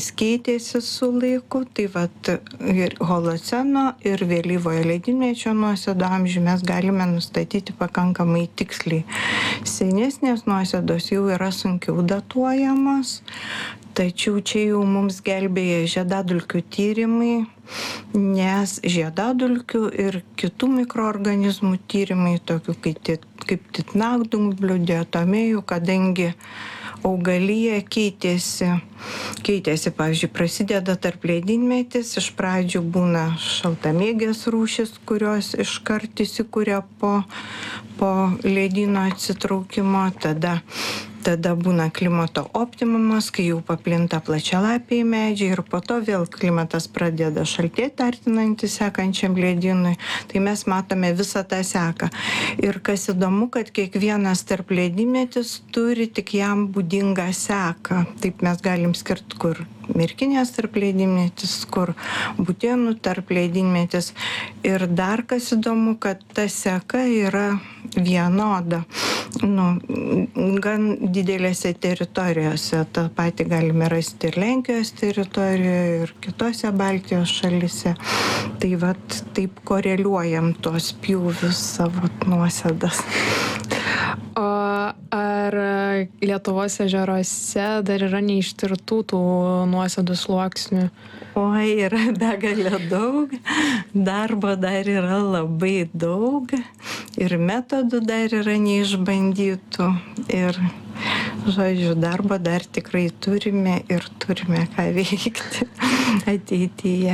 keitėsi su laiku, tai vat ir holoceno ir vėlyvojo ledynmečio nuosėdų amžių mes galime nustatyti pakankamai tiksliai. Senesnės nuosėdos jau yra sunkiau datuojamos, tačiau čia jau mums gelbėja žiedadulkių tyrimai, nes žiedadulkių ir kitų mikroorganizmų tyrimai, tokių kaip titnagdumblių, diatomėjų, kadangi augalija keitėsi, pavyzdžiui, prasideda tarpledynmetis, iš pradžių būna šaltamėgės rūšis, kurios iškart įsikuria po ledyno atsitraukimo, tada būna klimato optimumas, kai jau paplinta plačialapiai medžiai ir po to vėl klimatas pradeda šaltėti, artinantis sekančiam ledynui. Tai mes matome visą tą seką. Ir kas įdomu, kad kiekvienas tarpledynmetis turi tik jam būdingą seką. Taip mes galim skirti, kur Merkinės tarpledynmetis, kur Būtėnų tarpledynmetis. Ir dar kas įdomu, kad ta seka yra vienoda. Gan didelėse teritorijose. Ta pati galime rasti ir Lenkijos teritorijoje, ir kitose Baltijos šalyse. Tai vat taip koreliuojam tuos pjūvius savo nuosėdas. O ar Lietuvos ežeruose dar yra neištirtų tų nuosėdų sluoksnių? Oi, yra begalė daug, darbo dar yra labai daug ir metodų dar yra neišbandytų ir, žodžiu, darbo dar tikrai turime ir turime ką veikti ateityje.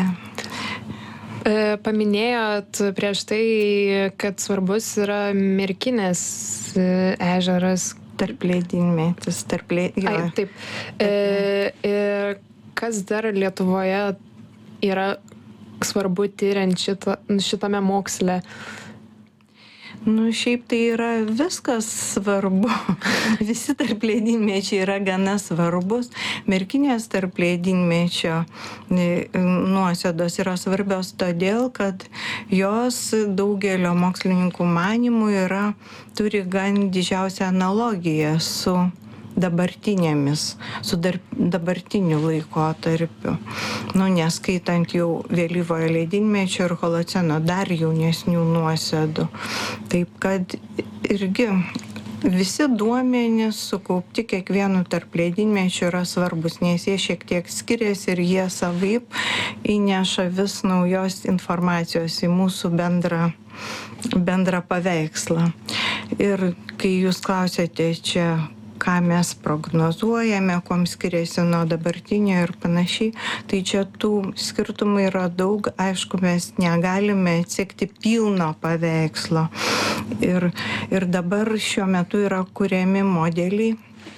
Paminėjot prieš tai, kad svarbus yra Merkinės ežeras. Tarpledynmetis, Taip. Ir kas dar Lietuvoje yra svarbu tyriant šitame moksle? Šiaip tai yra viskas svarbu. Visi tarpledynmečiai yra gana svarbus. Merkinės tarpledynmečio nuosėdos yra svarbios todėl, kad jos daugelio mokslininkų manymų turi gan didžiausią analogiją su dabartinėmis, su dabartiniu laikotarpiu. Neskaitant jau vėlyvojo ledynmečio ir holoceno dar jaunesnių nuosėdų. Taip kad irgi visi duomenys sukaupti kiekvienu tarpledynmečiu yra svarbus, nes jie šiek tiek skiriasi ir jie savaip įneša vis naujos informacijos į mūsų bendrą paveikslą. Ir kai jūs klausėte čia, ką mes prognozuojame, kuom skiriasi nuo dabartinio ir panašiai, tai čia tų skirtumų yra daug. Aišku, mes negalime atsekti pilno paveikslo. Ir dabar šiuo metu yra kuriami modeliai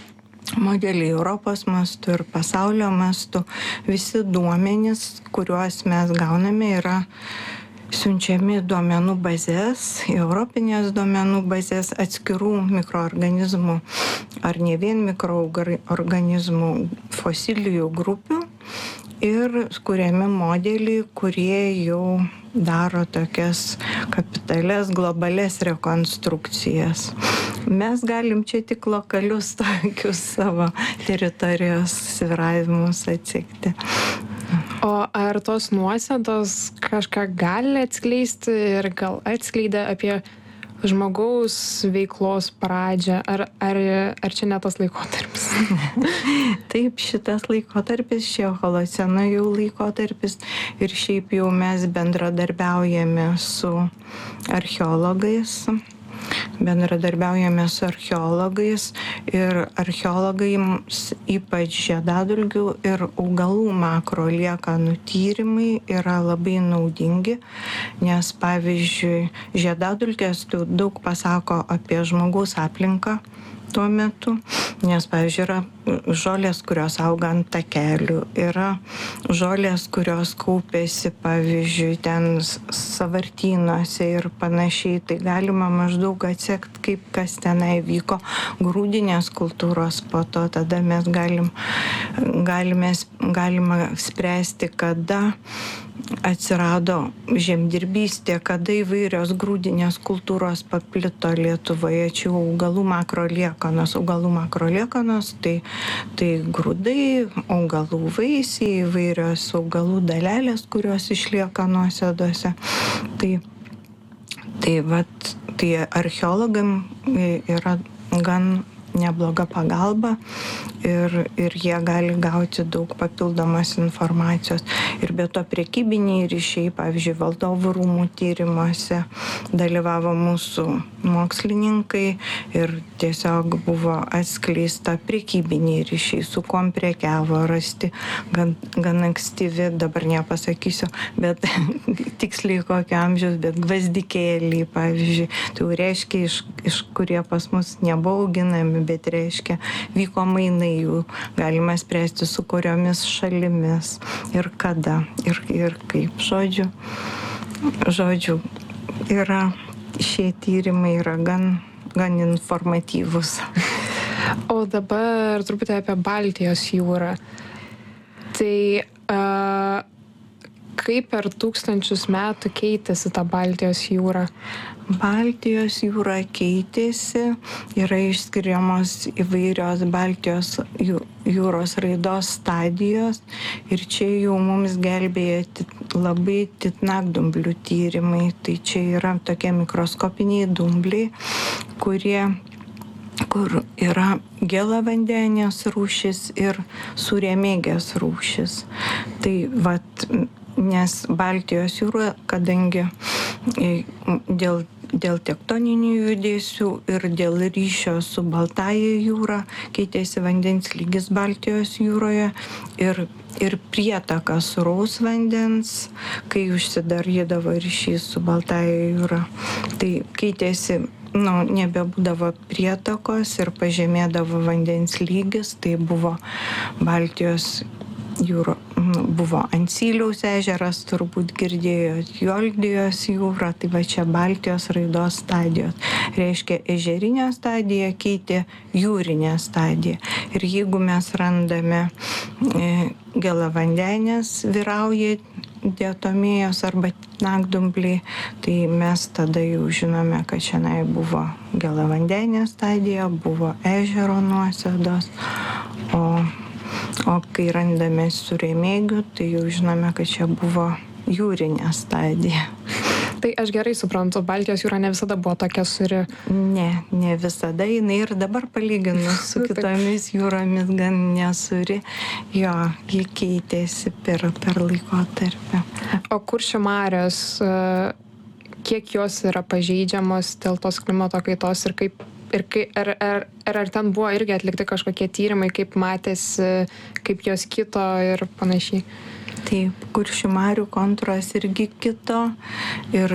Europos mastu ir pasaulio mastu. Visi duomenys, kuriuos mes gauname, yra siunčiami duomenų bazės, europinės duomenų bazės atskirų mikroorganizmų ar ne vien mikroorganizmų fosilijų grupių ir kuriami modeliai, kurie jau daro tokias kapitalias, globales rekonstrukcijas. Mes galim čia tik lokalius tokius savo teritorijos sviravimus atsekti. O ar tos nuosėdos kažką gali atskleisti ir gal atskleidė apie žmogaus veiklos pradžią? Ar čia ne tas laikotarpis? Taip, šitas laikotarpis, čia holoceno jau laikotarpis ir šiaip jau mes bendradarbiaujame su archeologais. Ir archeologai ypač žiedadulkių ir augalų makroliekanų tyrimai yra labai naudingi, nes pavyzdžiui žiedadulkės daug pasako apie žmogaus aplinką tuo metu, nes pavyzdžiui yra žolės, kurios auga ant takelių, yra žolės, kurios kaupėsi pavyzdžiui ten sąvartynuose ir panašiai, tai galima maždaug atsekti, kaip kas tenai vyko, grūdinės kultūros po to, tada mes galima spręsti, kada atsirado žemdirbystė, kada įvairios grūdinės kultūros paplito Lietuvoje, čia augalų makroliekanų liekanos, augalų makroliekanos, tai grūdai, augalų vaisiai, įvairios augalų dalelės, kurios išlieka nuosėdose. Tai archeologam yra gan nebloga pagalba ir jie gali gauti daug papildomos informacijos. Ir be to prekybiniai ryšiai, pavyzdžiui, valdovų rūmų tyrimuose dalyvavo mūsų mokslininkai ir tiesiog buvo atskleista prekybiniai ryšiai, su kuom prekiavo, rasti gan ankstyvi, dabar nepasakysiu, bet tiksliai kokio amžiaus, bet gvazdikėliai, pavyzdžiui, tai reiškia, iš kurie pas mus nebuvo auginami, bet reiškia, vyko mainai jų, galima spręsti su kuriomis šalimis ir kada ir kaip. Žodžiu, šie tyrimai yra gan informatyvūs. O dabar truputį apie Baltijos jūrą. Tai kaip per tūkstančius metų keitėsi ta Baltijos jūra? Baltijos jūra keitėsi, yra išskiriamos įvairios Baltijos jūros raidos stadijos ir čia jau mums gelbėja labai titnagdumblių tyrimai. Tai čia yra tokie mikroskopiniai dumbliai, kur yra gėlavandenės rūšis ir sūriamėgės rūšis. Tai nes Baltijos jūra, kadangi dėl tektoninių judesių ir dėl ryšio su Baltąja jūra keitėsi vandens lygis Baltijos jūroje ir prietaka sūraus vandens, kai užsidarydavo ryšys su Baltąja jūra. Tai keitėsi, nebebūdavo prietakos ir pažemėdavo vandens lygis, tai buvo Baltijos jūra, buvo Ancyliaus ežeras, turbūt girdėjot, Joldijos jūra, tai va čia Baltijos raidos stadijos. Reiškia, ežerinė stadija keitė jūrinę stadiją. Ir jeigu mes randame gėlavandenės vyrauja diatomėjos arba titnagdumbliai, tai mes tada jau žinome, kad šiandien buvo gėlavandenė stadija, buvo ežero nuosėdos, o kai randame sūriamėgių, tai jau žinome, kad čia buvo jūrinė stadija. Tai aš gerai suprantu, Baltijos jūra ne visada buvo tokia sūri. Ne visada, jinai ir dabar palyginus su kitomis jūromis gan nesūri. Jo, ji keitėsi per laikotarpį. O Kuršių marios, kiek jos yra pažeidžiamos dėl tos klimato kaitos ar ten buvo irgi atlikti kažkokie tyrimai, kaip matėsi, kaip jos kito ir panašiai? Taip, Kuršių marių kontūras irgi kito ir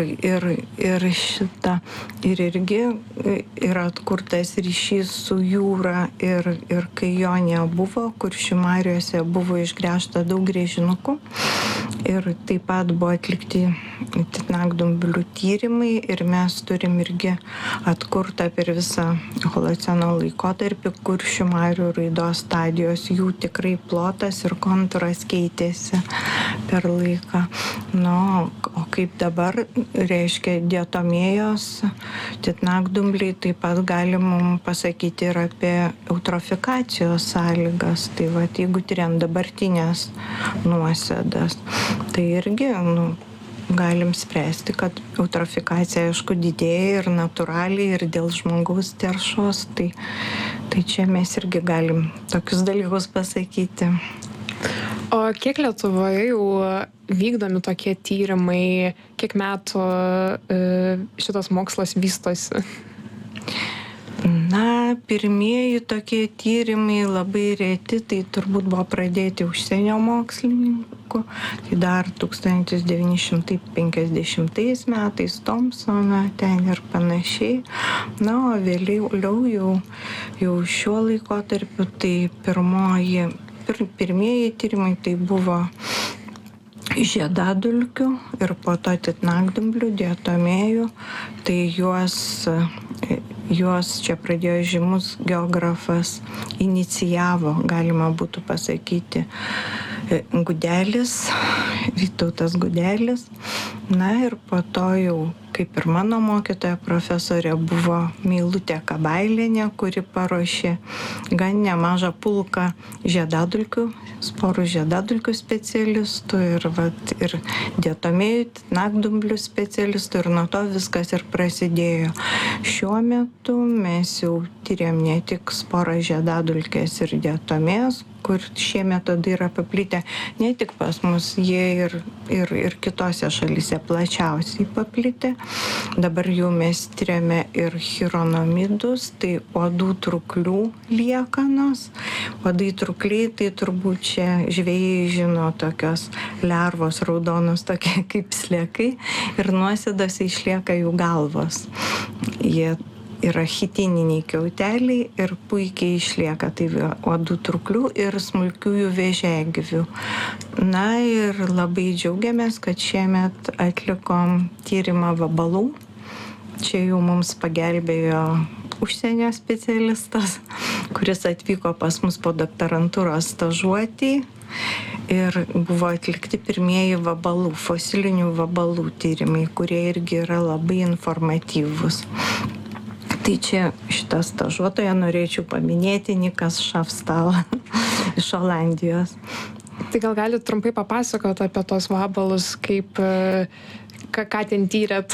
irgi yra atkurtas ryšys su jūra ir kai jo nebuvo, Kuršių mariuose buvo išgręžta daug gręžinukų ir taip pat buvo atlikti titnagdumblių tyrimai ir mes turim irgi atkurtą per visą holoceno laikotarpį Kuršių marių raidos stadijos, jų tikrai plotas ir kontūras keitėsi per laiką. O kaip dabar, reiškia diatomėjos, titnagdumbliai, taip pat galim pasakyti ir apie eutrofikacijos sąlygas. Tai jeigu tyriant dabartinės nuosėdas, tai irgi galim spręsti, kad eutrofikacija, aišku, didėja ir natūraliai, ir dėl žmogaus teršos. Tai čia mes irgi galim tokius dalykus pasakyti. O kiek Lietuvoje jau vykdomi tokie tyrimai, kiek metų šitas mokslas vystosi? Pirmieji tokie tyrimai labai reti, tai turbūt buvo pradėti užsienio mokslininkų. Tai dar 1950 metais Thompsono ten ir panašiai. O vėliau jau šiuo laikotarpiu tai pirmieji tyrimai tai buvo žiedadulkių ir po to titnagdumblių, diatomėjų. Tai juos čia pradėjo žymus geografas, inicijavo, galima būtų pasakyti, Gudelis, Vytautas Gudelis. Ir po to jau kaip ir mano mokytoja profesorė, buvo Meilutė Kabailienė, kuri paruošė gan nemažą pulką žiedadulkių, sporų žiedadulkių specialistų ir diatomėjų, nakdumblių specialistų, ir nuo to viskas ir prasidėjo. Šiuo metu mes jau tyrėm ne tik sporą žiedadulkės ir diatomės, kur šie metodai yra paplitę ne tik pas mus, jie ir kitose šalyse plačiausiai paplitę. Dabar jau mes tyrėme ir chironomidus, tai uodų truklių liekanos. Uodai trukliai, tai turbūt čia žvejai žino, tokios lervos raudonos, tokie kaip sliekai, ir nuosėdose išlieka jų galvos. Jie yra chitininiai kiauteliai ir puikiai išlieka, tai uodų truklių ir smulkiųjų vėžiagyvių. Na ir labai džiaugiamės, kad šiemet atlikom tyrimą vabalų. Čia jau mums pagelbėjo užsienio specialistas, kuris atvyko pas mus po doktorantūros stažuotį. Ir buvo atlikti pirmieji vabalų, fosilinių vabalų tyrimai, kurie irgi yra labai informatyvūs. Tai čia šitą stažuotoją norėčiau paminėti, Nikas Šafstal iš Olandijos. Tai gal galit trumpai papasakoti apie tos vabalus, kaip, ką ten tyrėt?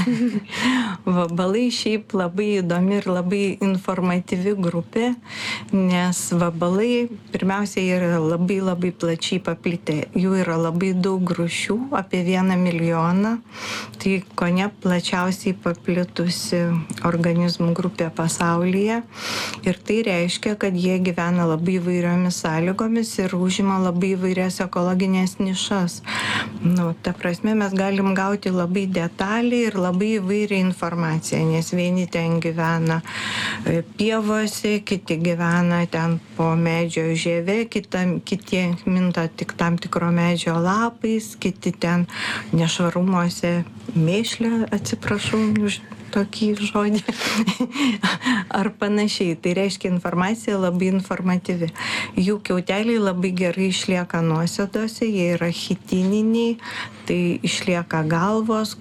Vabalai šiaip labai įdomi ir labai informatyvi grupė, nes vabalai pirmiausia yra labai plačiai paplitę. Jų yra labai daug rūšių, apie 1 milijoną. Tai kone plačiausiai paplitusi organizmų grupė pasaulyje. Ir tai reiškia, kad jie gyvena labai įvairiomis sąlygomis ir užima labai įvairias ekologinės nišas. Ta prasme, mes galim gauti labai detaliai ir labai įvairią informaciją, nes vieni ten gyvena pievose, kiti gyvena ten po medžio žieve, kiti minta tik tam tikro medžio lapais, kiti ten nešvarumuose mėšlę, atsiprašau už tokį žodį, ar panašiai. Tai reiškia, informacija labai informatyvi. Jų kiauteliai labai gerai išlieka nuosėdose, jie yra chitininiai, tai išlieka galvos,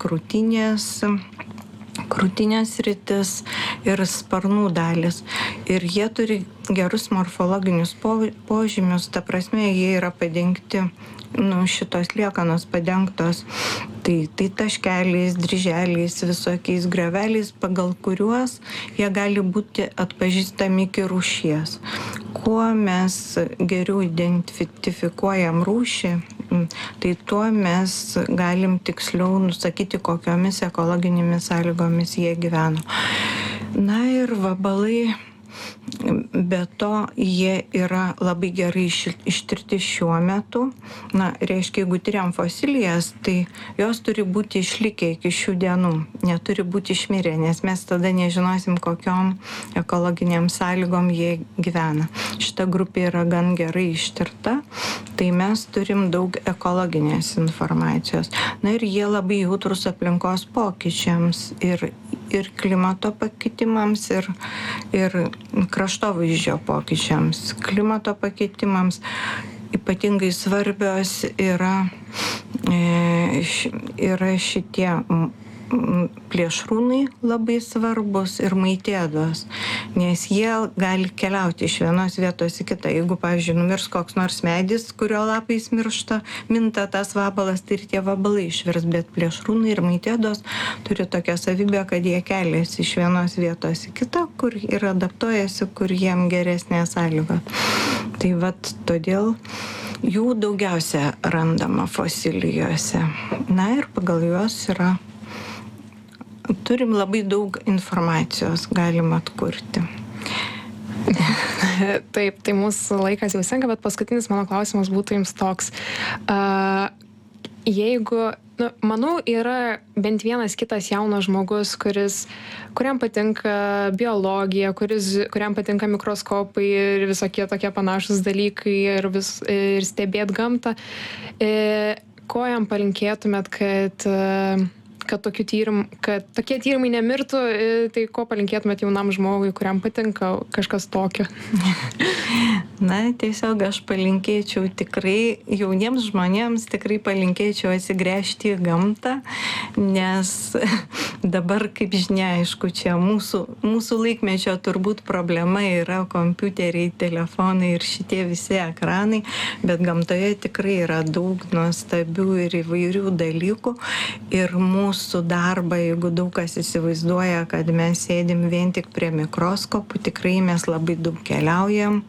krūtinės sritis ir sparnų dalis. Ir jie turi gerus morfologinius požymius, ta prasme, jie yra padengti, šitos liekanos padengtos tai taškeliais, dryželiais, visokiais greveliais, pagal kuriuos jie gali būti atpažįstami iki rūšies. Kuo mes geriau identifikuojam rūšį, tai tuo mes galim tiksliau nusakyti, kokiomis ekologinėmis sąlygomis jie gyveno. Na ir vabalai, be to jie yra labai gerai ištirti šiuo metu. Reiškia, jeigu tyriam fosilijas, tai jos turi būti išlikę iki šių dienų, neturi būti išmirę, nes mes tada nežinosim, kokiom ekologiniam sąlygom jie gyvena. Šita grupė yra gan gerai ištirta, tai mes turim daug ekologinės informacijos. Na ir jie labai jautrus aplinkos pokyčiams ir klimato pakitimams ir kraštovaizdžio pokyčiams. Klimato pakitimams ypatingai svarbios yra šitie plėšrūnai labai svarbus ir maitėdos, nes jie gali keliauti iš vienos vietos į kitą. Jeigu, pavyzdžiui, numirs koks nors medis, kurio lapais minta tas vabalas, tai ir tie vabalai išvirs, bet plėšrūnai ir maitėdos turi tokią savybę, kad jie keliasi iš vienos vietos į kitą, kur ir adaptuojasi, kur jiem geresnės sąlygos. Tai todėl jų daugiausia randama fosilijose. Na ir pagal juos turim labai daug informacijos, galim atkurti. Taip, tai mūsų laikas jau senka, bet paskutinis mano klausimas būtų jums toks. Jeigu, manau, yra bent vienas kitas jaunas žmogus, kuriam patinka biologija, kuriam patinka mikroskopai ir visokie tokie panašus dalykai ir stebėt gamtą, ko jam palinkėtumėt, kad tokie tyrimai nemirtų, tai ko palinkėtumėt jaunam žmogui, kuriam patinka kažkas tokio? Na, tiesiog aš palinkėčiau tikrai, jauniems žmonėms tikrai palinkėčiau atsigręžti į gamtą, nes dabar, kaip žinia, aišku, čia mūsų laikmečio turbūt problema yra kompiuteriai, telefonai ir šitie visi ekranai, bet gamtoje tikrai yra daug nuostabių ir įvairių dalykų. Ir mūsų darbą, jeigu daug kas įsivaizduoja, kad mes sėdim vien tik prie mikroskopų, tikrai mes labai daug keliaujam.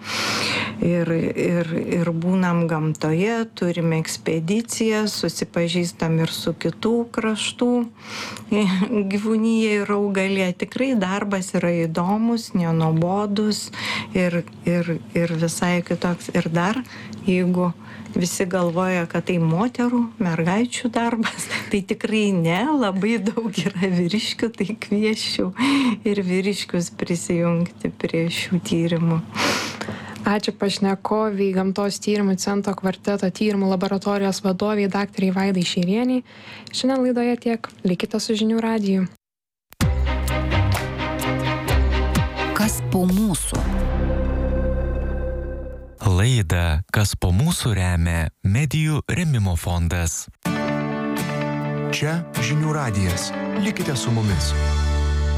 Ir būnam gamtoje, turime ekspedicijas, susipažįstam ir su kitų kraštų gyvūnyje ir augalė. Tikrai darbas yra įdomus, nenuobodus ir visai kitoks. Ir dar, jeigu visi galvoja, kad tai moterų, mergaičių darbas, tai tikrai ne, labai daug yra vyriškių, tai kviesčiau ir vyriškius prisijungti prie šių tyrimų. Ačiū pašnekoviai Gamtos tyrimų centro Kvarteto tyrimų laboratorijos vadoviai daktarai Vaidai Šeirieniai. Šiandien laidoje tiek. Likite su Žinių radiju. Kas po mūsų? Laidą Kas po mūsų remia Medijų rėmimo fondas. Čia Žinių radijas. Likite su mumis.